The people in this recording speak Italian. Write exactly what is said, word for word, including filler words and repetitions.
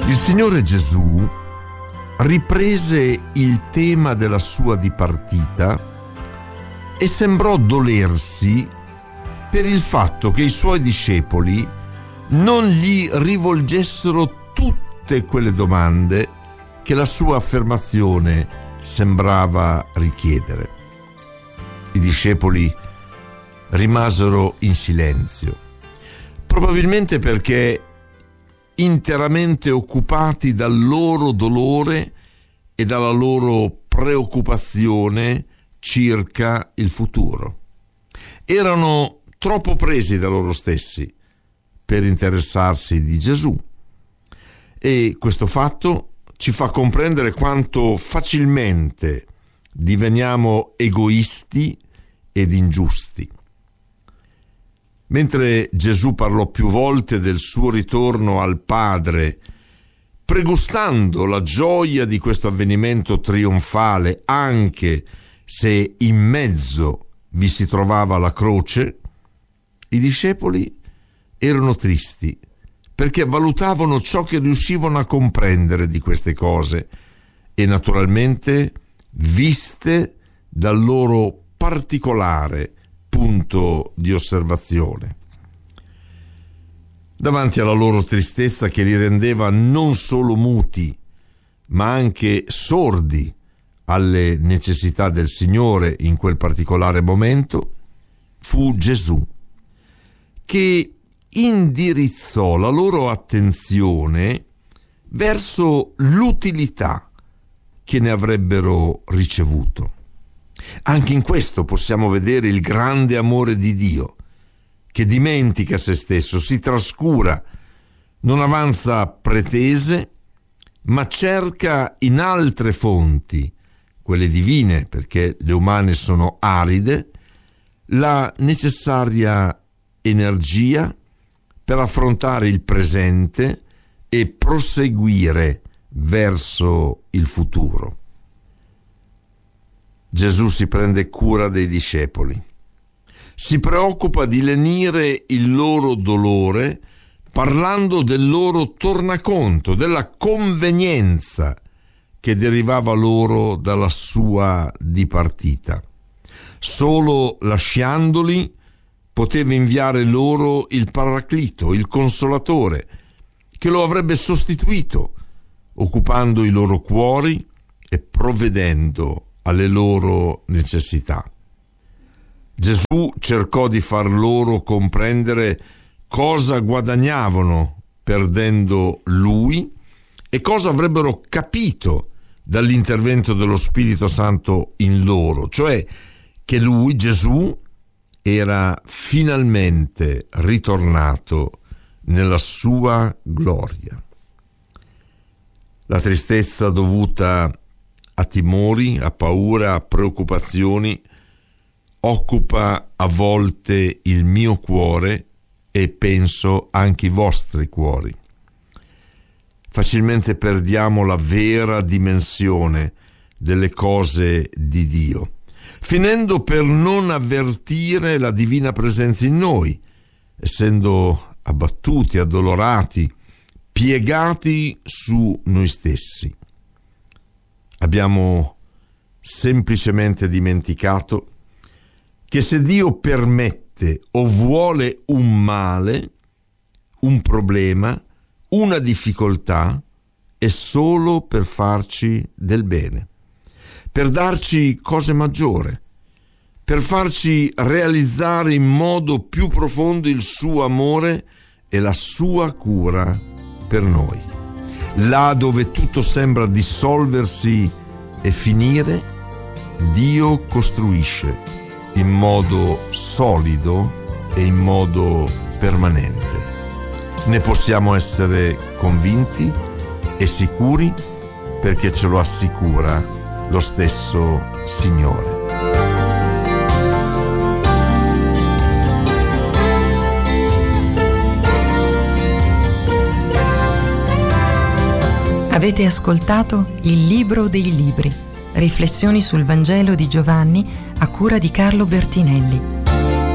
Il Signore Gesù riprese il tema della sua dipartita e sembrò dolersi per il fatto che i suoi discepoli non gli rivolgessero tutte quelle domande che la sua affermazione sembrava richiedere. I discepoli rimasero in silenzio, probabilmente perché interamente occupati dal loro dolore e dalla loro preoccupazione circa il futuro. Erano troppo presi da loro stessi per interessarsi di Gesù, e questo fatto ci fa comprendere quanto facilmente diveniamo egoisti ed ingiusti. Mentre Gesù parlò più volte del suo ritorno al Padre, pregustando la gioia di questo avvenimento trionfale, anche se in mezzo vi si trovava la croce, i discepoli erano tristi perché valutavano ciò che riuscivano a comprendere di queste cose e naturalmente viste dal loro particolare punto di osservazione. Davanti alla loro tristezza, che li rendeva non solo muti ma anche sordi alle necessità del Signore in quel particolare momento, fu Gesù che indirizzò la loro attenzione verso l'utilità che ne avrebbero ricevuto. Anche in questo possiamo vedere il grande amore di Dio, che dimentica se stesso, si trascura, non avanza pretese, ma cerca in altre fonti, quelle divine, perché le umane sono aride, la necessaria energia per affrontare il presente e proseguire verso il futuro. Gesù si prende cura dei discepoli, si preoccupa di lenire il loro dolore parlando del loro tornaconto, della convenienza che derivava loro dalla sua dipartita. Solo lasciandoli poteva inviare loro il Paraclito, il Consolatore, che lo avrebbe sostituito, occupando i loro cuori e provvedendo alle loro necessità. Gesù cercò di far loro comprendere cosa guadagnavano perdendo Lui e cosa avrebbero capito dall'intervento dello Spirito Santo in loro, cioè che Lui, Gesù, era finalmente ritornato nella sua gloria. La tristezza dovuta a timori, a paura, a preoccupazioni occupa a volte il mio cuore e penso anche i vostri cuori. Facilmente perdiamo la vera dimensione delle cose di Dio, finendo per non avvertire la divina presenza in noi, essendo abbattuti, addolorati, piegati su noi stessi. Abbiamo semplicemente dimenticato che se Dio permette o vuole un male, un problema, una difficoltà, è solo per farci del bene, per darci cose maggiori, per farci realizzare in modo più profondo il suo amore e la sua cura per noi. Là dove tutto sembra dissolversi e finire, Dio costruisce in modo solido e in modo permanente. Ne possiamo essere convinti e sicuri perché ce lo assicura lo stesso Signore. Avete ascoltato Il Libro dei Libri, riflessioni sul Vangelo di Giovanni a cura di Carlo Bertinelli.